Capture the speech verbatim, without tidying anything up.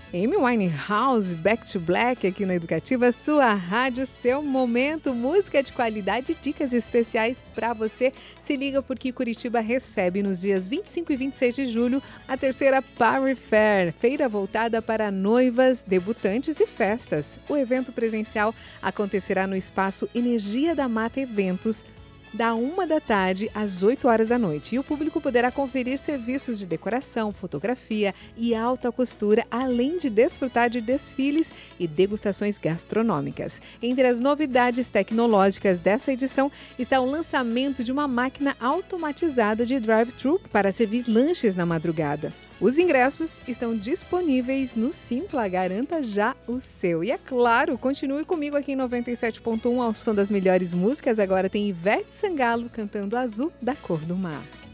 Amy Winehouse, Back to Black, aqui na Educativa, sua rádio, seu momento, música de qualidade, dicas especiais para você. Se liga porque Curitiba recebe nos dias vinte e cinco e vinte e seis de julho a terceira Power Fair, feira voltada para noivas, debutantes e festas. O evento presencial acontecerá no espaço Energia da Mata Eventos, da uma da tarde às oito horas da noite. E o público poderá conferir serviços de decoração, fotografia e alta costura, além de desfrutar de desfiles e degustações gastronômicas. Entre as novidades tecnológicas dessa edição está o lançamento de uma máquina automatizada de drive-thru para servir lanches na madrugada. Os ingressos estão disponíveis no Simpla, garanta já o seu. E é claro, continue comigo aqui em noventa e sete ponto um ao som das melhores músicas. Agora tem Ivete Sangalo cantando Azul da Cor do Mar.